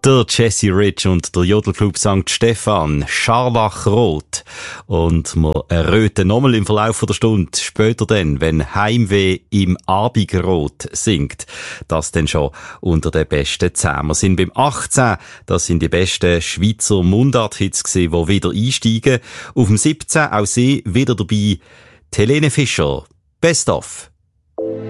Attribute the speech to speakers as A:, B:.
A: Der Jesse Rich und der Jodelclub St. Stephan, Scharlachrot. Und wir erröten nochmal im Verlauf der Stunde, später dann, wenn Heimweh im Abigrot singt. Das dann schon unter den besten 10. Wir sind beim 18, das sind die besten Schweizer Mundart-Hits gewesen, die wieder einsteigen. Auf dem 17, auch sie wieder dabei, Helene Fischer, Best of.